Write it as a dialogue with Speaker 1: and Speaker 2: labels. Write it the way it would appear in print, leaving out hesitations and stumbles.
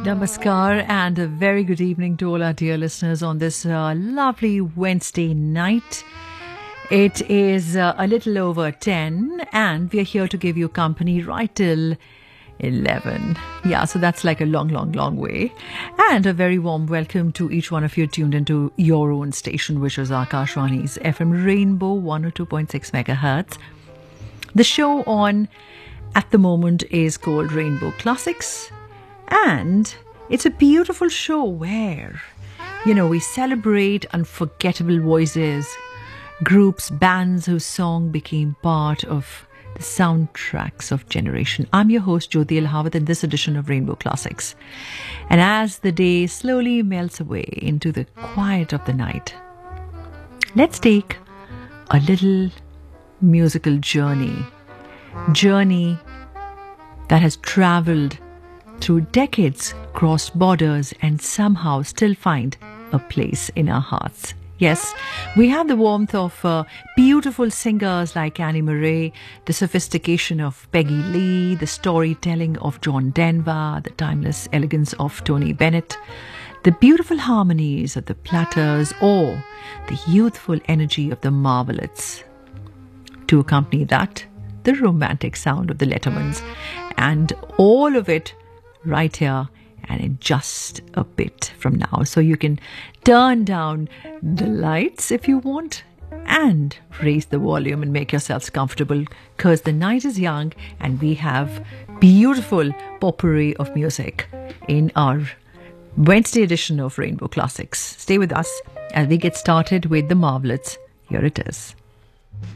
Speaker 1: Namaskar and a very good evening to all our dear listeners on this lovely Wednesday night. It is a little over 10 and we are here to give you company right till 11. Yeah, so that's like a long way. And a very warm welcome to each one of you tuned into your own station, which is Akashwani's FM Rainbow 102.6 megahertz. The show on at the moment is called Rainbow Classics. And it's a beautiful show where, we celebrate unforgettable voices, groups, bands whose song became part of the soundtracks of generation. I'm your host, Jyoti Elhawat, in this edition of Rainbow Classics. And as the day slowly melts away into the quiet of the night, let's take a little musical journey that has travelled through decades, crossed borders, and somehow still find a place in our hearts. Yes, we have the warmth of beautiful singers like Annie Murray, the sophistication of Peggy Lee, the storytelling of John Denver, the timeless elegance of Tony Bennett, the beautiful harmonies of the Platters, or the youthful energy of the Marvelettes. To accompany that, the romantic sound of the Lettermans, and all of it right here and in just a bit from now. So you can turn down the lights if you want and raise the volume and make yourselves comfortable, because the night is young and we have beautiful potpourri of music in our Wednesday edition of Rainbow Classics. Stay with us as we get started with the Marvelettes. Here it is.